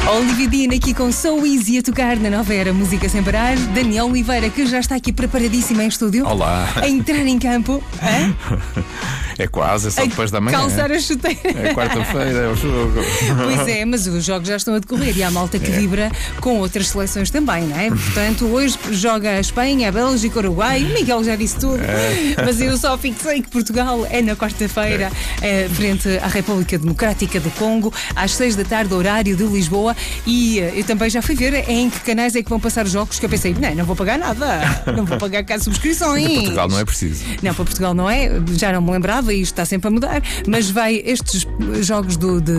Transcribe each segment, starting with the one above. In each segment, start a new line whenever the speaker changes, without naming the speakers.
Olivia Dean aqui com So Easy a tocar na Nova Era Música Sem Parar. Daniel Oliveira, que já está aqui preparadíssimo em estúdio.
Olá.
A entrar em campo.
É quase, é só depois da manhã.
Calçar a chuteira.
É quarta-feira, é o jogo.
Pois é, mas os jogos já estão a decorrer e há malta que vibra com outras seleções também, não é? Portanto, hoje joga a Espanha, a Bélgica, o Uruguai. O Miguel já disse tudo. Mas eu só fixei que Portugal é na quarta-feira, frente à República Democrática do Congo, às 6 da tarde, horário de Lisboa. E eu também já fui ver em que canais é que vão passar os jogos, que eu pensei, não vou pagar nada. Não vou pagar cá subscrições.
Para Portugal não é preciso.
Não, para Portugal não é. Já não me lembrava e isto está sempre a mudar. Mas vai, estes jogos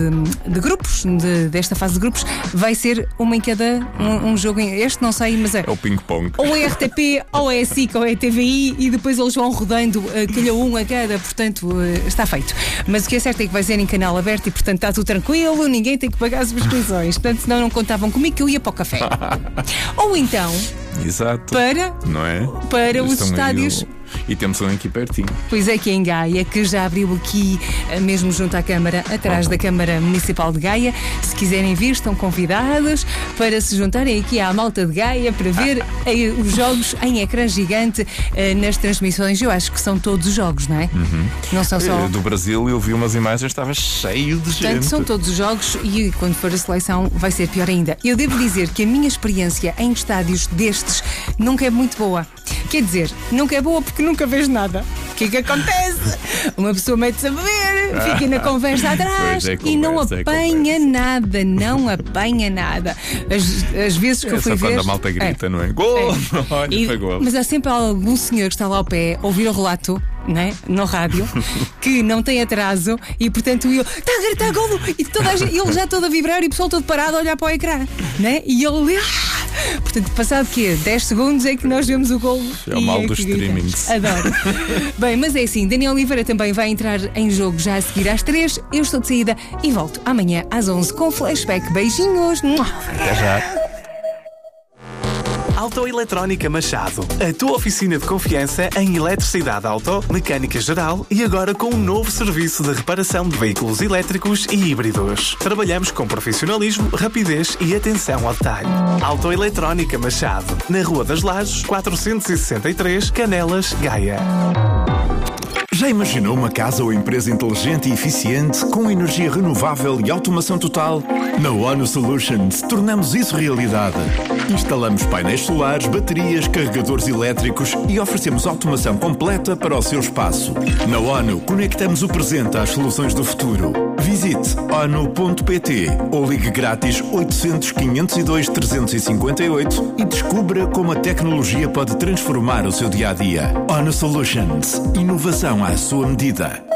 de grupos, desta fase de grupos, vai ser uma em cada um jogo. Este não sei, mas é
o ping-pong.
Ou é RTP, ou é SIC, ou é TVI, e depois eles vão rodando calhar um a cada, portanto está feito. Mas o que é certo é que vai ser em canal aberto e portanto está tudo tranquilo, ninguém tem que pagar as subscrições. Portanto, senão não contavam comigo que eu ia para o café. Ou então,
exato, não é?
Para os estádios.
E temos um aqui pertinho.
Pois é, que é em Gaia, que já abriu aqui, mesmo junto à Câmara, atrás da Câmara Municipal de Gaia. Se quiserem vir, estão convidados para se juntarem aqui à malta de Gaia para ver os jogos em ecrã gigante nas transmissões. Eu acho que são todos os jogos, não é? Não são só.
Do Brasil, eu vi umas imagens, estava cheio de gente.
Portanto, são todos os jogos e quando for a seleção vai ser pior ainda. Eu devo dizer que a minha experiência em estádios destes nunca é muito boa. Quer dizer, nunca é boa porque nunca vejo nada. O que é que acontece? Uma pessoa mete-se a beber, fica na conversa atrás e não apanha nada. Não apanha nada. As vezes que eu fui ver.
Quando a malta grita, não é? Gol! Olha, foi gol.
Mas há sempre algum senhor que está lá ao pé a ouvir o relato, né, no rádio, que não tem atraso e portanto ele está a gritar golo e toda a gente, ele já todo a vibrar e o pessoal todo parado a olhar para o ecrã, né? E ele portanto, passado o quê? 10 segundos é que nós vemos o golo.
É o mal dos streamings.
Adoro. Bem, mas é assim, Daniel Oliveira também vai entrar em jogo já a seguir às 3. Eu estou de saída e volto amanhã às 11 com flashback. Beijinhos.
Até já.
Autoeletrónica Machado, a tua oficina de confiança em eletricidade auto, mecânica geral e agora com um novo serviço de reparação de veículos elétricos e híbridos. Trabalhamos com profissionalismo, rapidez e atenção ao detalhe. Autoeletrónica Machado, na Rua das Lajes, 463, Canelas, Gaia.
Já imaginou uma casa ou empresa inteligente e eficiente com energia renovável e automação total? Na ONU Solutions tornamos isso realidade. Instalamos painéis solares, baterias, carregadores elétricos e oferecemos automação completa para o seu espaço. Na ONU conectamos o presente às soluções do futuro. Visite onu.pt ou ligue grátis 800 502 358 e descubra como a tecnologia pode transformar o seu dia-a-dia. ONU Solutions. Inovação à sua medida.